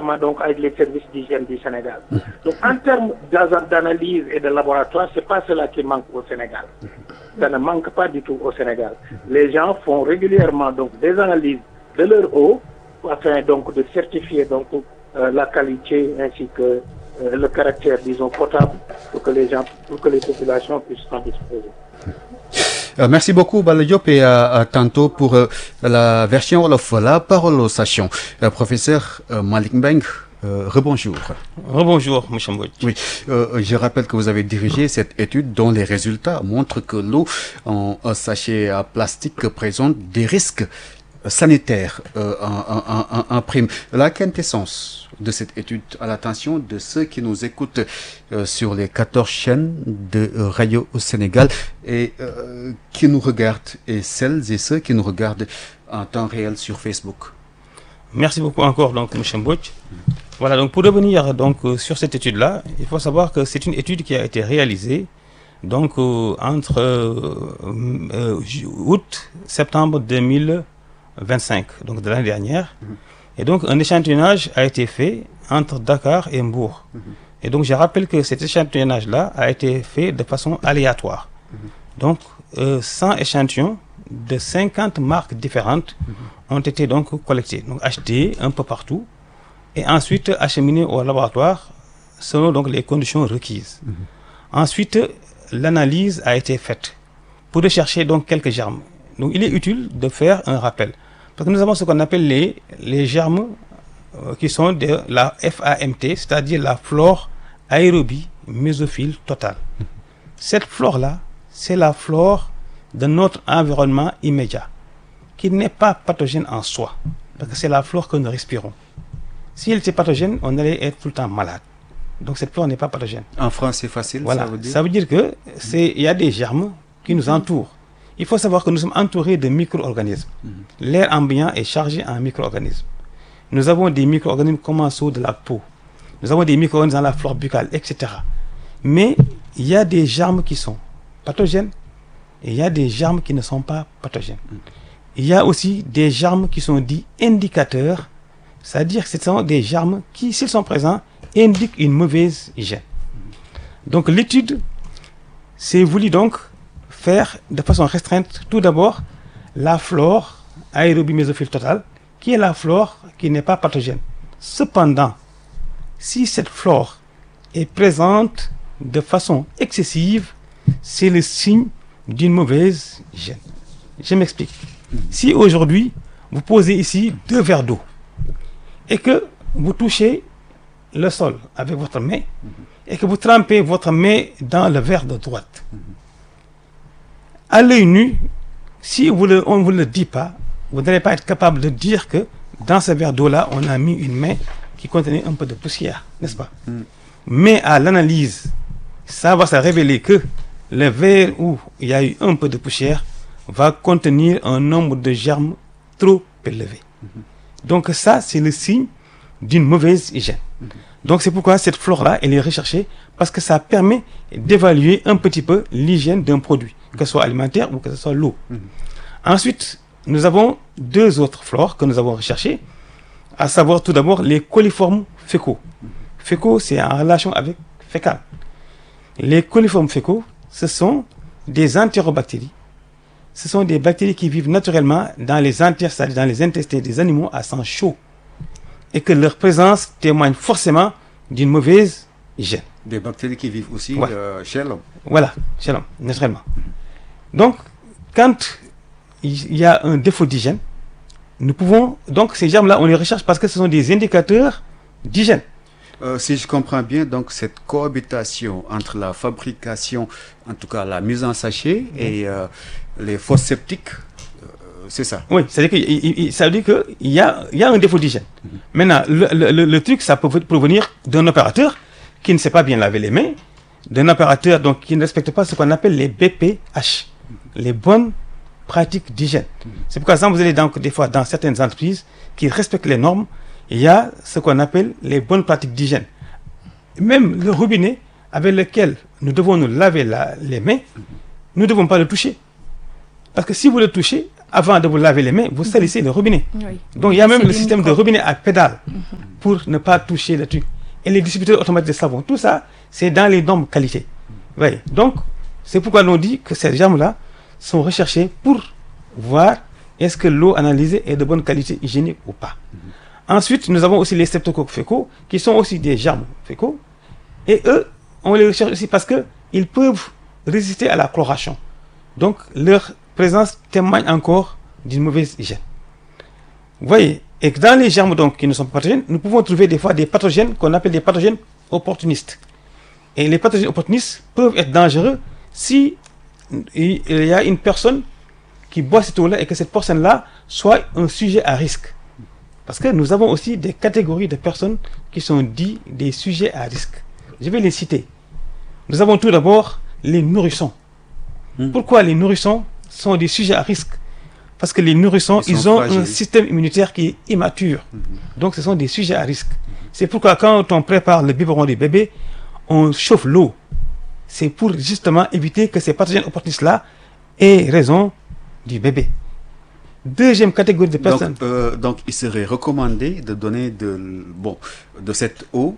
régulièrement donc avec les services d'hygiène du Sénégal. Donc en termes d'analyse et de laboratoire, c'est pas cela qui manque au Sénégal. Ça ne manque pas du tout au Sénégal. Les gens font régulièrement donc des analyses de leur eau afin donc de certifier donc la qualité ainsi que le caractère, disons, potable pour que les populations puissent en disposer. Merci beaucoup Balla Diop et tantôt pour la version Wolof, la parole aux sachants. Professeur Malick Mbengue, rebonjour. Rebonjour, M. Mbodj. Oui, je rappelle que vous avez dirigé cette étude dont les résultats montrent que l'eau en sachet à plastique présente des risques sanitaires en prime. La quintessence de cette étude à l'attention de ceux qui nous écoutent sur les 14 chaînes de radio au Sénégal et qui nous regardent, et celles et ceux qui nous regardent en temps réel sur Facebook. Merci beaucoup encore, donc, M. Mbodj. Voilà, donc pour revenir donc, sur cette étude-là, il faut savoir que c'est une étude qui a été réalisée donc, entre août-septembre 2025, donc de l'année dernière. Et donc, un échantillonnage a été fait entre Dakar et Mbour. Et donc, je rappelle que cet échantillonnage-là a été fait de façon aléatoire. Donc, 100 échantillons de 50 marques différentes ont été donc collectés, donc achetés un peu partout, et ensuite acheminés au laboratoire selon donc les conditions requises. Ensuite, l'analyse a été faite pour rechercher donc quelques germes. Donc, il est utile de faire un rappel. Parce que nous avons ce qu'on appelle les germes qui sont de la FAMT, c'est-à-dire la flore aérobie mésophile totale. Cette flore-là, c'est la flore de notre environnement immédiat, qui n'est pas pathogène en soi, parce que c'est la flore que nous respirons. Si elle était pathogène, on allait être tout le temps malade. Donc cette flore n'est pas pathogène. En France, c'est facile, voilà. ça veut dire que il y a des germes qui nous entourent. Il faut savoir que nous sommes entourés de micro-organismes. L'air ambiant est chargé en micro-organismes. Nous avons des micro-organismes commensaux de la peau. Nous avons des micro-organismes dans la flore buccale, etc. Mais il y a des germes qui sont pathogènes et il y a des germes qui ne sont pas pathogènes. Il y a aussi des germes qui sont dits indicateurs, c'est-à-dire que ce sont des germes qui, s'ils sont présents, indiquent une mauvaise hygiène. Donc l'étude s'est voulu donc faire de façon restreinte tout d'abord la flore aérobie mésophile totale, qui est la flore qui n'est pas pathogène. Cependant, si cette flore est présente de façon excessive, c'est le signe d'une mauvaise hygiène. Je m'explique. Si aujourd'hui, vous posez ici 2 verres d'eau et que vous touchez le sol avec votre main et que vous trempez votre main dans le verre de droite, à l'œil nu, si on ne vous le dit pas, vous n'allez pas être capable de dire que dans ce verre d'eau-là, on a mis une main qui contenait un peu de poussière, n'est-ce pas? Mais à l'analyse, ça va se révéler que le verre où il y a eu un peu de poussière va contenir un nombre de germes trop élevé. Donc ça, c'est le signe d'une mauvaise hygiène. Donc c'est pourquoi cette flore-là, elle est recherchée, parce que ça permet d'évaluer un petit peu l'hygiène d'un produit, que ce soit alimentaire ou que ce soit l'eau. Ensuite, nous avons 2 autres flores que nous avons recherchées, à savoir tout d'abord les coliformes fécaux. Fécaux, c'est en relation avec fécal. Les coliformes fécaux, ce sont des entérobactéries. Ce sont des bactéries qui vivent naturellement dans les entères, c'est-à-dire dans les intestins des animaux à sang chaud. Et que leur présence témoigne forcément d'une mauvaise hygiène. Des bactéries qui vivent aussi chez l'homme. Voilà, chez l'homme, naturellement. Donc, quand il y a un défaut d'hygiène, nous pouvons... Donc, ces germes-là, on les recherche parce que ce sont des indicateurs d'hygiène. Si je comprends bien, donc cette cohabitation entre la fabrication, en tout cas la mise en sachet, et les fosses septiques, c'est ça. Oui, ça veut dire qu'il y a un défaut d'hygiène. Maintenant, le truc, ça peut provenir d'un opérateur qui ne sait pas bien laver les mains, d'un opérateur donc, qui ne respecte pas ce qu'on appelle les BPH, les bonnes pratiques d'hygiène. C'est pourquoi quand vous allez donc, des fois dans certaines entreprises qui respectent les normes, il y a ce qu'on appelle les bonnes pratiques d'hygiène. Même le robinet avec lequel nous devons nous laver les mains, nous ne devons pas le toucher. Parce que si vous le touchez, avant de vous laver les mains, vous salissez le robinet. Oui. Donc il y a même le système de robinet à pédale. pour ne pas toucher le truc. Et les distributeurs automatiques de savon, tout ça, c'est dans les normes qualité. Ouais. Donc, c'est pourquoi on dit que ces germes-là sont recherchés pour voir est-ce que l'eau analysée est de bonne qualité hygiénique ou pas. Ensuite, nous avons aussi les streptocoques fécaux, qui sont aussi des germes fécaux. Et eux, on les recherche aussi parce qu'ils peuvent résister à la chloration. Donc, leur présence témoigne encore d'une mauvaise hygiène. Vous voyez, et que dans les germes donc, qui ne sont pas pathogènes, nous pouvons trouver des fois des pathogènes qu'on appelle des pathogènes opportunistes. Et les pathogènes opportunistes peuvent être dangereux si il y a une personne qui boit cette eau-là et que cette personne-là soit un sujet à risque. Parce que nous avons aussi des catégories de personnes qui sont dites des sujets à risque. Je vais les citer. Nous avons tout d'abord les nourrissons. Pourquoi les nourrissons sont des sujets à risque? Parce que les nourrissons, ils ont un système immunitaire qui est immature. Donc ce sont des sujets à risque. C'est pourquoi quand on prépare le biberon du bébé, on chauffe l'eau. C'est pour justement éviter que ces pathogènes opportunistes-là aient raison du bébé. Deuxième catégorie de personnes. Donc, il serait recommandé de donner de cette eau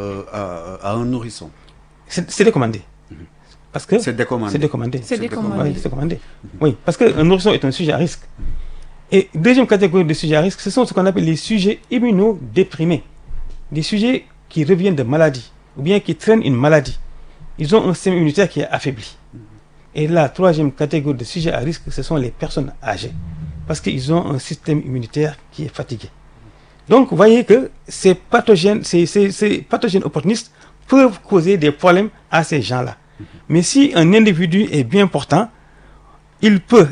à un nourrisson. C'est recommandé. Parce que c'est décommandé. C'est décommandé. C'est décommandé. Oui, c'est décommandé. Oui, parce qu'un nourrisson est un sujet à risque. Et deuxième catégorie de sujets à risque, ce sont ce qu'on appelle les sujets immunodéprimés. Des sujets qui reviennent de maladies ou bien qui traînent une maladie. Ils ont un système immunitaire qui est affaibli. Et la troisième catégorie de sujets à risque, ce sont les personnes âgées. Parce qu'ils ont un système immunitaire qui est fatigué. Donc, vous voyez que ces pathogènes opportunistes peuvent causer des problèmes à ces gens-là. Mais si un individu est bien portant, il peut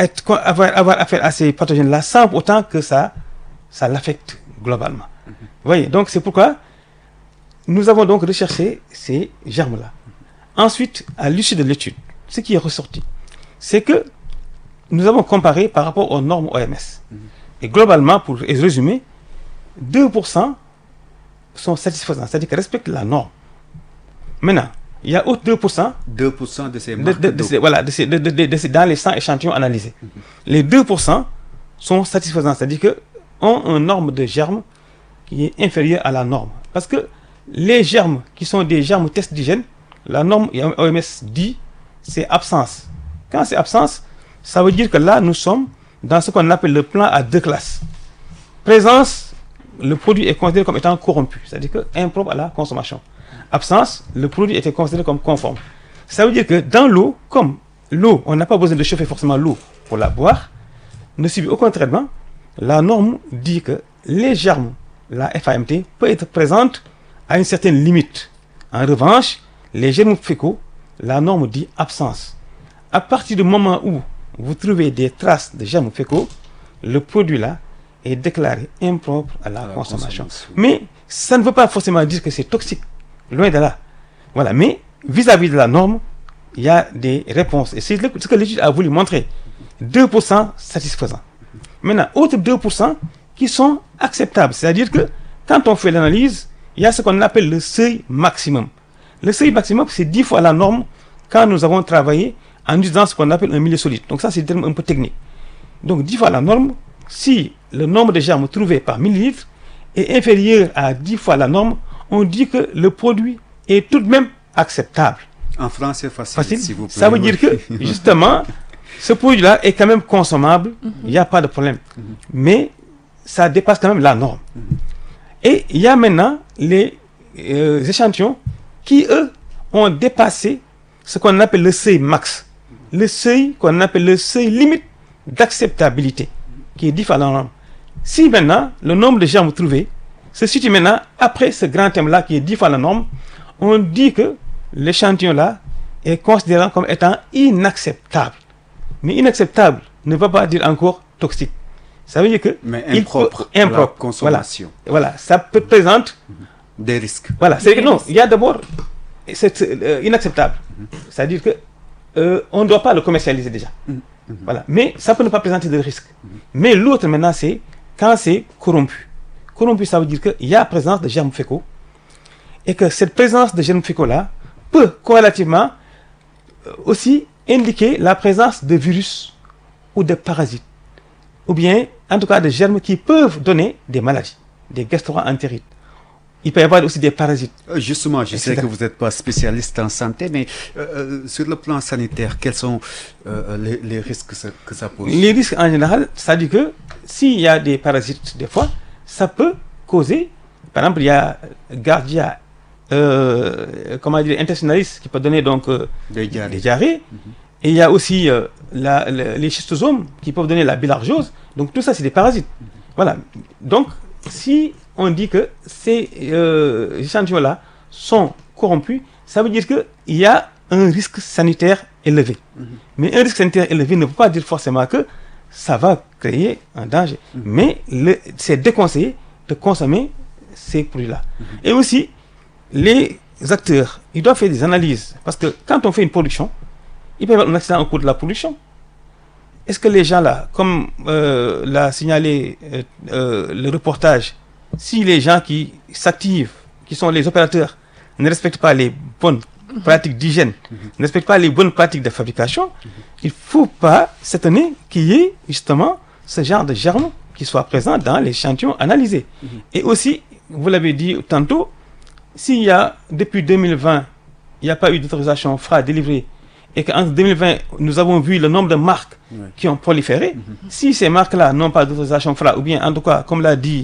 avoir affaire à ces pathogènes-là sans pour autant que ça l'affecte globalement. Vous voyez, donc c'est pourquoi nous avons donc recherché ces germes-là. Ensuite, à l'issue de l'étude, ce qui est ressorti, c'est que nous avons comparé par rapport aux normes OMS. Et globalement, pour résumer, 2% sont satisfaisants, c'est-à-dire qu'ils respectent la norme. Maintenant, il y a autre 2%. 2% de ces marques dans les 100 échantillons analysés. Les 2% sont satisfaisants, c'est-à-dire qu'ils ont une norme de germes qui est inférieure à la norme. Parce que les germes qui sont des germes test d'hygiène, la norme OMS dit, c'est absence. Quand c'est absence, ça veut dire que là, nous sommes dans ce qu'on appelle le plan à deux classes. Présence, le produit est considéré comme étant corrompu, c'est-à-dire que impropre à la consommation. Absence, le produit était considéré comme conforme. Ça veut dire que dans l'eau, comme l'eau, on n'a pas besoin de chauffer forcément l'eau pour la boire, ne subit aucun traitement, la norme dit que les germes, la FAMT, peut être présente à une certaine limite. En revanche, les germes fécaux, la norme dit absence. À partir du moment où vous trouvez des traces de germes fécaux, le produit-là est déclaré impropre à la consommation. Mais ça ne veut pas forcément dire que c'est toxique. Loin de là. Voilà. Mais vis-à-vis de la norme, il y a des réponses. Et c'est ce que l'étude a voulu montrer. 2% satisfaisants. Maintenant, autres 2% qui sont acceptables. C'est-à-dire que quand on fait l'analyse, il y a ce qu'on appelle le seuil maximum. Le seuil maximum, c'est 10 fois la norme quand nous avons travaillé en utilisant ce qu'on appelle un milieu solide. Donc ça, c'est un terme un peu technique. Donc 10 fois la norme, si le nombre de germes trouvés par millilitre est inférieur à 10 fois la norme, on dit que le produit est tout de même acceptable. En français facile, s'il vous plaît. Ça veut dire que, justement, ce produit-là est quand même consommable, il n'y a pas de problème. Mais ça dépasse quand même la norme. Et il y a maintenant les échantillons qui, eux, ont dépassé ce qu'on appelle le seuil max. Le seuil qu'on appelle le seuil limite d'acceptabilité, qui est 10 fois la norme. Si maintenant, le nombre de germes trouvés se situe maintenant après ce grand thème-là qui est 10 fois la norme, on dit que l'échantillon-là est considéré comme étant inacceptable. Mais inacceptable ne veut pas dire encore toxique. Ça veut dire que... Mais impropre à la consommation. Voilà, ça peut présenter des risques. Voilà, c'est que non, il y a d'abord... C'est inacceptable. C'est-à-dire que on ne doit pas le commercialiser déjà. Voilà. Mais ça peut ne pas présenter de risque. Mais l'autre maintenant, c'est quand c'est corrompu. Corrompu, ça veut dire qu'il y a présence de germes fécaux et que cette présence de germes fécaux-là peut corrélativement aussi indiquer la présence de virus ou de parasites ou bien en tout cas de germes qui peuvent donner des maladies, des gastro-entérites il peut y avoir aussi des parasites. Justement, je sais etc. que vous n'êtes pas spécialiste en santé, mais sur le plan sanitaire, quels sont les risques que ça pose? Les risques en général, ça dit que s'il y a des parasites, des fois, ça peut causer, par exemple, il y a Gardia, comment dire, intestinalis, qui peut donner donc Des diarrhées. des diarrhées. Et il y a aussi les schistosomes qui peuvent donner la bilharziose. Donc tout ça, c'est des parasites. Voilà. Donc, si on dit que ces échantillons-là sont corrompus, ça veut dire qu'il y a un risque sanitaire élevé. Mais un risque sanitaire élevé ne veut pas dire forcément que ça va créer un danger. Mais c'est déconseillé de consommer ces produits-là. Et aussi, les acteurs, ils doivent faire des analyses. Parce que quand on fait une production, il peut y avoir un accident au cours de la production. Est-ce que les gens là, comme l'a signalé le reportage, si les gens qui s'activent, qui sont les opérateurs, ne respectent pas les bonnes pratiques d'hygiène, ne respectent pas les bonnes pratiques de fabrication, il ne faut pas s'étonner qu'il y ait justement ce genre de germes qui soient présents dans l'échantillon analysé. Et aussi, vous l'avez dit tantôt, s'il y a, depuis 2020, il n'y a pas eu d'autorisation FRA délivrée, et qu'en 2020, nous avons vu le nombre de marques qui ont proliféré, si ces marques-là n'ont pas d'autorisation FRA, ou bien en tout cas, comme l'a dit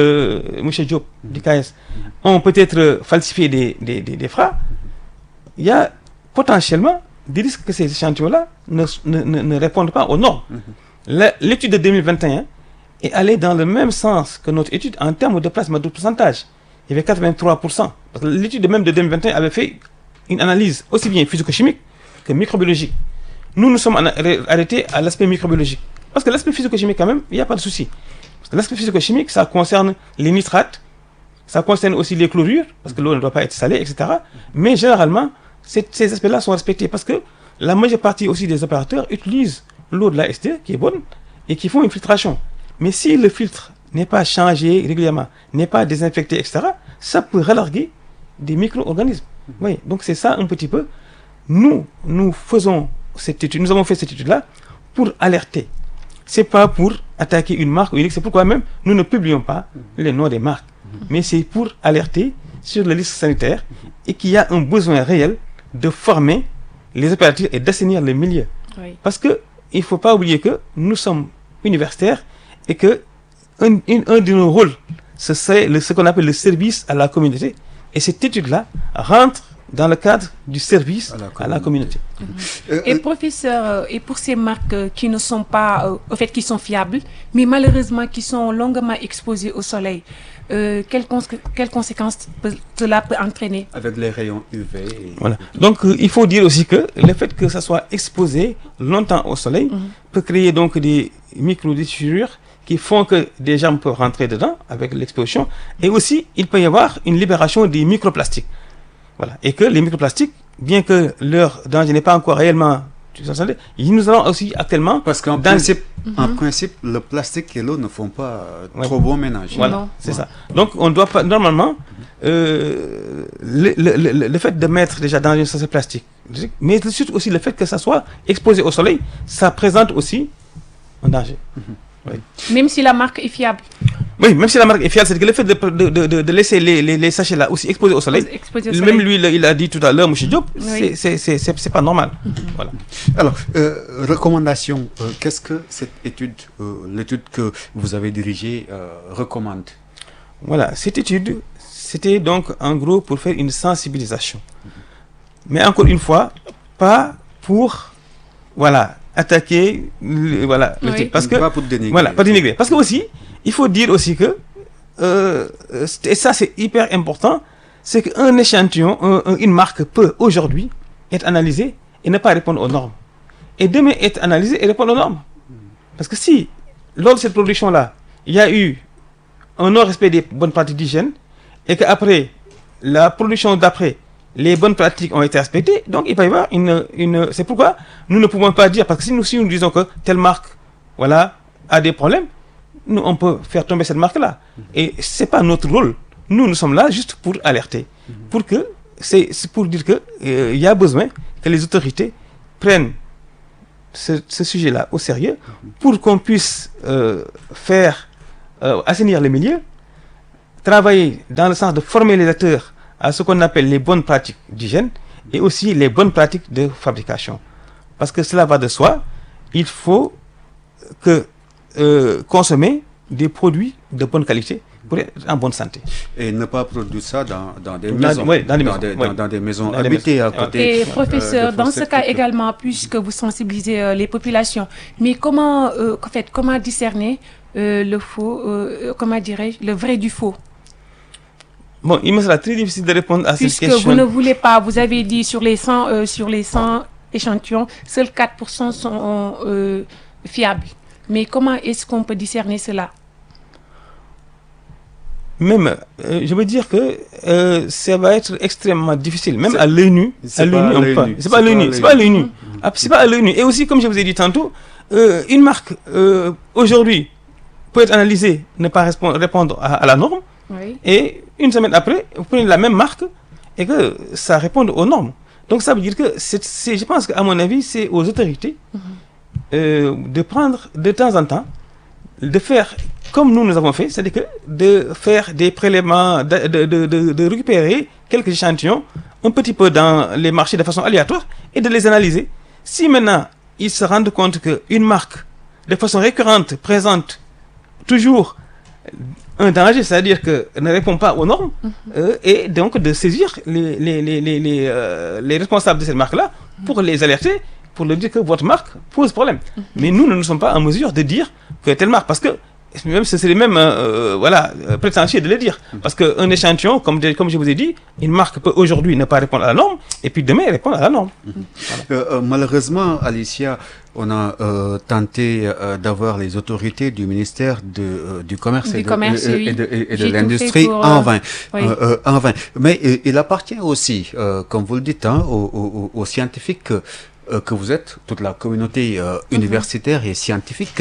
M. Diop du KS, ont peut-être falsifié des FRA, il y a potentiellement des risques que ces échantillons-là ne répondent pas aux normes. L'étude de 2021 est allée dans le même sens que notre étude en termes de plasma de pourcentage. Il y avait 83%. Parce que l'étude même de 2021 avait fait une analyse aussi bien physico-chimique que microbiologique. Nous nous sommes arrêtés à l'aspect microbiologique. Parce que l'aspect physico-chimique, quand même, il n'y a pas de souci. Parce que l'aspect physico-chimique, ça concerne les nitrates, ça concerne aussi les chlorures, parce que l'eau ne doit pas être salée, etc. Mais généralement, ces aspects-là sont respectés parce que la majeure partie aussi des opérateurs utilisent l'eau de la ST, qui est bonne, et qui font une filtration. Mais si le filtre n'est pas changé régulièrement, n'est pas désinfecté, etc., ça peut relarguer des micro-organismes. Oui, donc c'est ça un petit peu. Nous faisons cette étude, nous avons fait cette étude-là pour alerter. C'est pas pour attaquer une marque, c'est pourquoi même nous ne publions pas les noms des marques. Mais c'est pour alerter sur le risque sanitaire et qu'il y a un besoin réel de former les opérateurs et d'assainir le milieu. Oui. Parce que il ne faut pas oublier que nous sommes universitaires et que un de nos rôles, ce serait ce qu'on appelle le service à la communauté. Et cette étude-là rentre dans le cadre du service à la communauté. Et professeur, et pour ces marques qui ne sont pas, au fait, qui sont fiables, mais malheureusement qui sont longuement exposées au soleil, quelles conséquences cela peut entraîner? Avec les rayons UV. Voilà. Donc il faut dire aussi que le fait que ça soit exposé longtemps au soleil peut créer donc des micro-déchirures qui font que des germes peuvent rentrer dedans avec l'exposition. Et aussi, il peut y avoir une libération des microplastiques. Voilà. Et que les microplastiques, bien que leur danger n'est pas encore réellement, nous avons aussi actuellement... Parce qu'en principe, le plastique et l'eau ne font pas trop bon ménage. Voilà, c'est ça. Donc, on doit pas, normalement, le fait de mettre déjà dans une sachet plastique, mais surtout aussi le fait que ça soit exposé au soleil, ça présente aussi un danger. Oui. Même si la marque est fiable. Oui, même si la marque est fiable, c'est que le fait de laisser les sachets là aussi exposés au soleil, même lui, il a dit tout à l'heure, M. Diop, c'est pas normal. Voilà. Alors, recommandation, qu'est-ce que cette étude, l'étude que vous avez dirigée, recommande? Voilà, cette étude, c'était donc en gros pour faire une sensibilisation. Mais encore une fois, pas pour, attaquer le type. Parce que, pas pour dénigrer. Voilà, pas dénigrer. Parce que aussi, il faut dire aussi que, et ça c'est hyper important, c'est qu'un échantillon, une marque peut aujourd'hui être analysée et ne pas répondre aux normes. Et demain être analysée et répondre aux normes. Parce que si, lors de cette production-là, il y a eu un non-respect des bonnes pratiques d'hygiène et qu'après, la production d'après, les bonnes pratiques ont été respectées, donc il va y avoir une... C'est pourquoi nous ne pouvons pas dire, parce que si nous disons que telle marque a des problèmes, nous, on peut faire tomber cette marque-là. Et ce n'est pas notre rôle. Nous sommes là juste pour alerter. C'est pour dire qu'il y a besoin que les autorités prennent ce sujet-là au sérieux pour qu'on puisse assainir les milieux, travailler dans le sens de former les acteurs à ce qu'on appelle les bonnes pratiques d'hygiène et aussi les bonnes pratiques de fabrication. Parce que cela va de soi, il faut consommer des produits de bonne qualité pour être en bonne santé. Et ne pas produire ça dans des maisons, dans des maisons habitées à côté. Et professeur, dans ce cas également, puisque vous sensibilisez les populations, mais comment discerner le faux, comment dirais-je, le vrai du faux? Bon, il me sera très difficile de répondre à cette question. Puisque vous ne voulez pas, vous avez dit sur les 100 échantillons, seuls 4% sont fiables. Mais comment est-ce qu'on peut discerner cela? Même, je veux dire que ça va être extrêmement difficile, même à l'œil nu. C'est pas à l'œil nu. C'est pas à l'œil nu. C'est pas à l'œil nu. Et aussi, comme je vous ai dit tantôt, une marque aujourd'hui peut être analysée, ne pas répondre à la norme. Oui. Et une semaine après, vous prenez la même marque et que ça répond aux normes. Donc ça veut dire que je pense qu'à mon avis, c'est aux autorités de prendre de temps en temps, de faire comme nous avons fait, c'est-à-dire que de faire des prélèvements, de récupérer quelques échantillons un petit peu dans les marchés de façon aléatoire et de les analyser. Si maintenant ils se rendent compte qu'une marque de façon récurrente présente toujours un danger, c'est-à-dire que ne répond pas aux normes, et donc de saisir les responsables de cette marque-là pour les alerter, pour leur dire que votre marque pose problème. Mais nous ne sommes pas en mesure de dire que telle marque, parce que même ce serait même prétentieux de le dire, parce qu'un échantillon, comme je vous ai dit, une marque peut aujourd'hui ne pas répondre à la norme, et puis demain répondre à la norme. Voilà. Malheureusement, Alicia, on a tenté d'avoir les autorités du ministère du Commerce et de l'Industrie en vain. Oui. En vain. Mais il appartient aussi, comme vous le dites, aux scientifiques que vous êtes, toute la communauté universitaire et scientifique,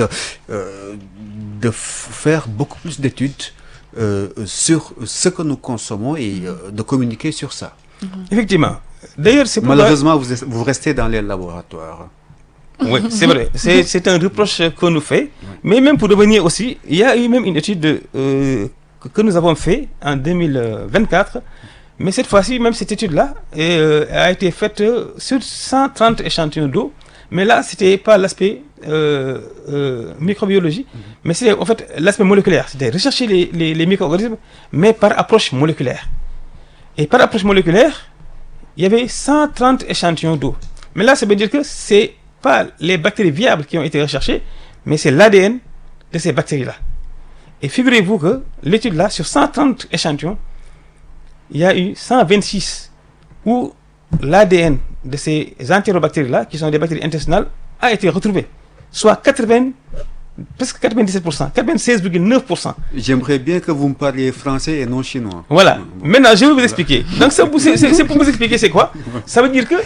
de faire beaucoup plus d'études sur ce que nous consommons et de communiquer sur ça. Effectivement. D'ailleurs, c'est malheureusement, vous restez dans les laboratoires. Oui, c'est vrai. C'est un reproche qu'on nous fait. Mais même pour revenir aussi, il y a eu même une étude que nous avons faite en 2024. Mais cette fois-ci, même cette étude-là a été faite sur 130 échantillons d'eau. Mais là, ce n'était pas l'aspect microbiologie, mais c'était en fait l'aspect moléculaire. C'était rechercher les micro-organismes, mais par approche moléculaire. Et par approche moléculaire, il y avait 130 échantillons d'eau. Mais là, ça veut dire que ce n'est pas les bactéries viables qui ont été recherchées, mais c'est l'ADN de ces bactéries-là. Et figurez-vous que l'étude-là, sur 130 échantillons, il y a eu 126 où l'ADN de ces entérobactéries-là, qui sont des bactéries intestinales, a été retrouvé. Soit presque 97%, 96,9%. J'aimerais bien que vous me parliez français et non chinois. Voilà. Maintenant, je vais vous expliquer. Donc, c'est pour vous expliquer c'est quoi. Ça veut dire que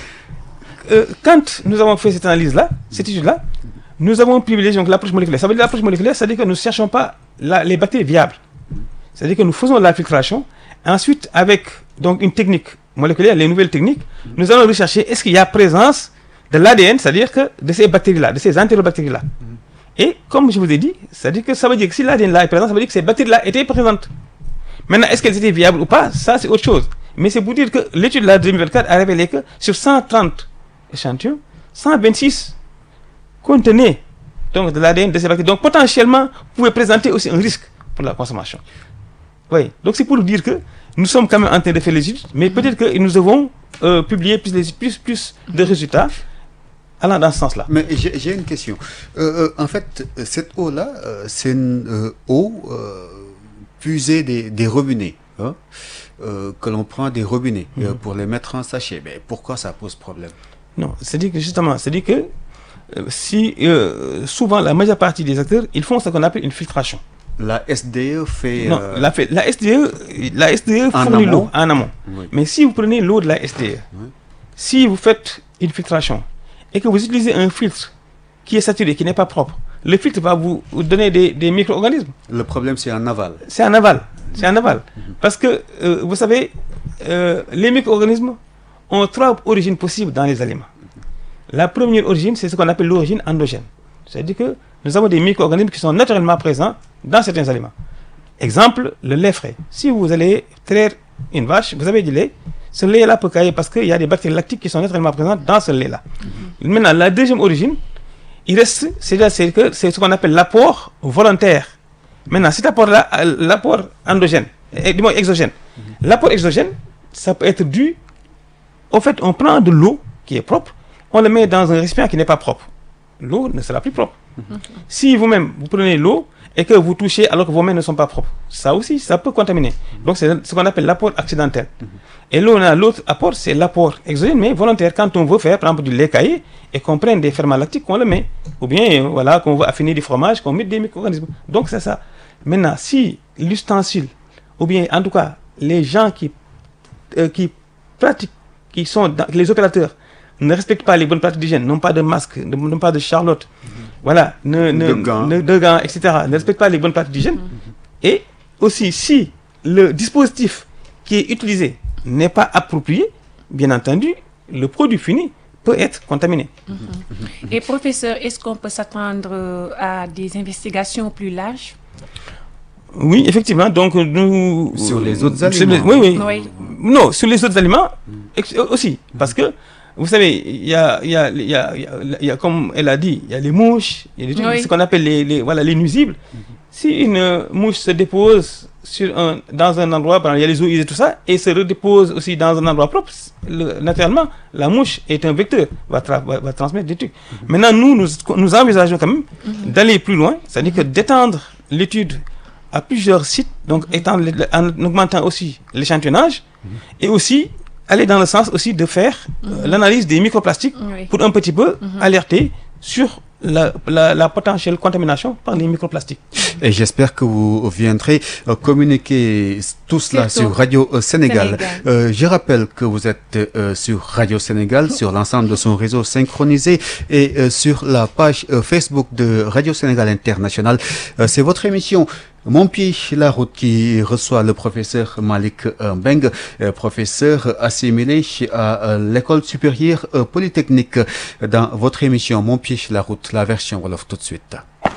quand nous avons fait cette analyse-là, cette étude-là, nous avons privilégié l'approche moléculaire. Ça veut dire l'approche moléculaire, c'est-à-dire que nous ne cherchons pas les bactéries viables. C'est-à-dire que nous faisons la filtration. Ensuite, avec donc une technique moléculaire, les nouvelles techniques, nous allons rechercher est-ce qu'il y a présence de l'ADN, c'est-à-dire que de ces bactéries-là, de ces entérobactéries-là. Et comme je vous ai dit, c'est-à-dire que ça veut dire que si l'ADN là est présent, ça veut dire que ces bactéries-là étaient présentes. Maintenant, est-ce qu'elles étaient viables ou pas? Ça, c'est autre chose. Mais c'est pour dire que l'étude là de 2024 a révélé que sur 130 échantillons, 126 contenaient donc de l'ADN de ces bactéries. Donc potentiellement, pouvaient présenter aussi un risque pour la consommation. Oui, donc c'est pour dire que nous sommes quand même en train de faire les études, mais peut-être que nous devons publier plus de résultats allant dans ce sens-là. Mais j'ai une question. En fait, cette eau-là, c'est une eau puisée des robinets, hein, que l'on prend des robinets pour les mettre en sachet. Mais pourquoi ça pose problème? Non, c'est-à-dire que justement, c'est-à-dire que si souvent la majeure partie des acteurs, ils font ce qu'on appelle une filtration. La SDE fait... Non, la SDE fournit l'eau en amont. Oui. Mais si vous prenez l'eau de la SDE, si vous faites une filtration et que vous utilisez un filtre qui est saturé, qui n'est pas propre, le filtre va vous donner des micro-organismes. Le problème, c'est en aval. C'est en aval. C'est en aval. Parce que, vous savez, les micro-organismes ont 3 origines possibles dans les aliments. La première origine, c'est ce qu'on appelle l'origine endogène. C'est-à-dire que nous avons des micro-organismes qui sont naturellement présents dans certains aliments. Exemple, le lait frais. Si vous allez traire une vache, vous avez du lait, ce lait-là peut cailler parce qu'il y a des bactéries lactiques qui sont naturellement présentes dans ce lait-là. Maintenant, la deuxième origine, il reste, c'est ce qu'on appelle l'apport volontaire. Maintenant, cet apport-là, l'apport endogène, du moins exogène. L'apport exogène, ça peut être dû au fait, on prend de l'eau qui est propre, on le met dans un récipient qui n'est pas propre. L'eau ne sera plus propre. Si vous-même, vous prenez l'eau et que vous touchez alors que vos mains ne sont pas propres, ça aussi, ça peut contaminer. Donc, c'est ce qu'on appelle l'apport accidentel. Et là, l'autre apport, c'est l'apport exogène, mais volontaire. Quand on veut faire, par exemple, du lait caillé et qu'on prenne des ferments lactiques, qu'on le met. Ou bien, voilà, qu'on veut affiner du fromage, qu'on met des micro-organismes. Donc, c'est ça. Maintenant, si l'ustensile, ou bien, en tout cas, les gens qui pratiquent, qui sont les opérateurs, ne respectent pas les bonnes pratiques d'hygiène, n'ont pas de masque, n'ont pas de charlotte, voilà, de gants, etc., ne respectent pas les bonnes pratiques d'hygiène. Et aussi, si le dispositif qui est utilisé n'est pas approprié, bien entendu, le produit fini peut être contaminé. Et professeur, est-ce qu'on peut s'attendre à des investigations plus larges? Oui, effectivement. Donc, nous... Sur les autres aliments. Oui. Non, sur les autres aliments aussi. Parce que, vous savez, il y a, comme elle a dit, il y a les mouches, il y a des trucs, ce qu'on appelle les nuisibles. Si une mouche se dépose dans un endroit, par exemple, il y a les eaux usées et tout ça, et se redépose aussi dans un endroit propre, naturellement, la mouche est un vecteur, va transmettre des trucs. Maintenant, nous envisageons quand même d'aller plus loin, c'est-à-dire que d'étendre l'étude à plusieurs sites, donc en augmentant aussi l'échantillonnage, et aussi aller dans le sens aussi de faire l'analyse des microplastiques pour un petit peu alerter sur la potentielle contamination par les microplastiques. Et j'espère que vous viendrez communiquer tout cela sur Radio Sénégal. Je rappelle que vous êtes sur Radio Sénégal, sur l'ensemble de son réseau synchronisé et sur la page Facebook de Radio Sénégal International. C'est votre émission Mon pied, la route, qui reçoit le professeur Malick Mbengue, professeur assimilé à l'école supérieure polytechnique. Dans votre émission Mon pied, la route, la version wolof tout de suite.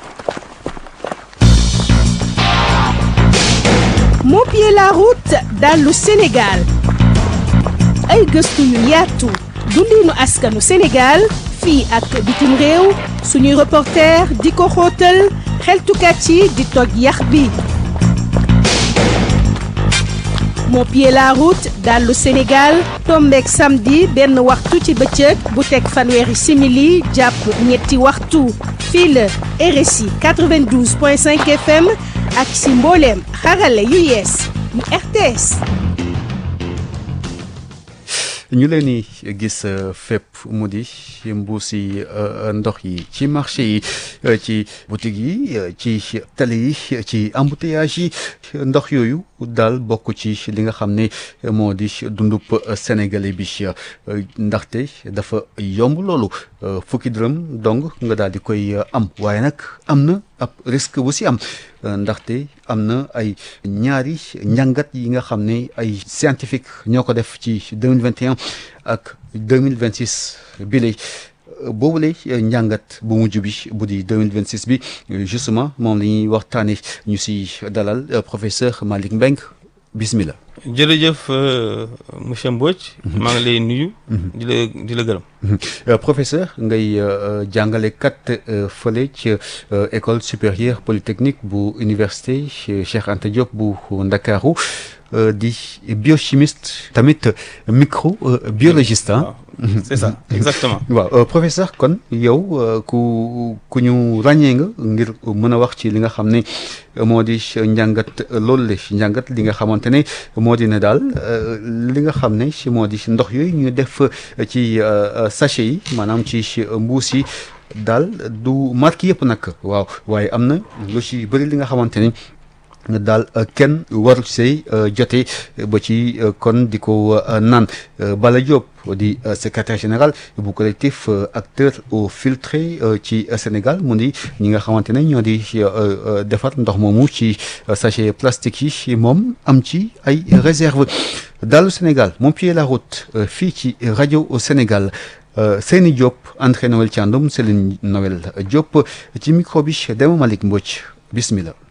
Mon pied, la route dans le Sénégal. Ay gëstu yu yaatu dundinu askanu Sénégal fii ak bitim réew suñuy reporter di ko xóotal xeltukat yi di toj yax bi. Mon pied la route dans le Sénégal tombeek samedi benn waxtu ci bëccëg bu teg fanweeri simili jàpp ñetti waxtu fii la RSI 92.5 FM ak si mbooleem xarale yu yees yu RTS. ñu leen di gis fépp mu di mbuus yi ndox yi ci marché yi ci boutique yi ci tali yi ci embouteillage yi ndox yooyu daal bokk ci li nga xam ne moo di dundub sénégalais bi ndaxte dafa yomb loolu fukki dërëm dong nga daal di koy am waaye nag am na ab risque bu si am ndaxte am na ay ñaari njàngat yi nga xam ne ay scientifique ñoo ko def ci 2021 ak 2026 bi lay boobule njàngat bu mujj bi bu di 2026 bi justement moom la ñuy waxtaane ñu si dalal professeur Malick Mbengue bismillah. jërëjëf monsieur Mbodj. maa ngi lay nuyu. di la gërëm. professeur ngay jàngalekat fële ci école supérieure polytechnique bu université Cheikh Anta Diop bu Ndakaaru di biochimiste tamit microbiologiste ah. C'est ça exactement. waaw professeur kon yow ku ñu ràññee nga ngir mën a wax ci li nga xam ne moo di njàngat loolu la njàngat li nga xamante ne moo di ne daal li nga xam ne moo di ndox yooyu ñu def ci sachet yi maanaam ci mbuus yi daal du marque yëpp nag waaw waaye am na lu ci bëri li nga xamante ne daal kenn waru say jote ba ci kon di ko naan Bala Diop di secrétaire général bu collectif acteur eau filtrée ci Sénégal mu di ñi nga xamante ne ñoo di defar ndox moomu ci sachet plastique yi moom am ci ay réserve dalu Sénégal Mon pied la route fii ci rajo Sénégal Seyni Diop André Noël Thiandoum Céline Noël Diop ci micro bi Dema Malick Mbodj bismillah.